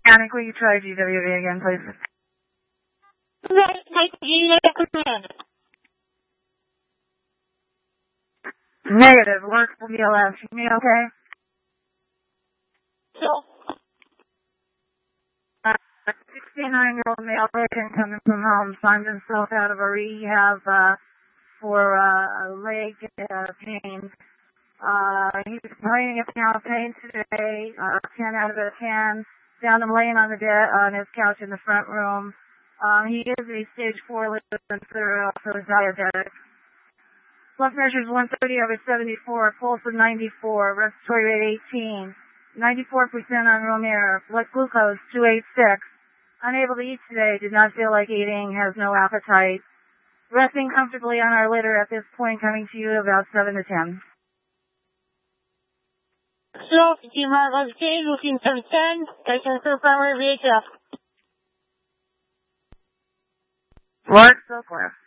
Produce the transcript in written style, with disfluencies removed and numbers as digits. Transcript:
Panic, will you try GWV again, please? Negative. Work for BLS. You mean okay? So. 69-year-old male patient coming from home finds himself out of a rehab for leg pain. He's complaining of now pain today. 10 out of 10. Found him laying on his couch in the front room. He is a stage 4 liver cancer, also is diabetic. Blood pressure is 130/74, pulse of 94, respiratory rate 18, 94% on room air, blood glucose 286. Unable to eat today, did not feel like eating, has no appetite. Resting comfortably on our litter at this point, coming to you about 7 to 10. So, T-Mark on stage, looking from 10, patient for primary VHF. What? So far.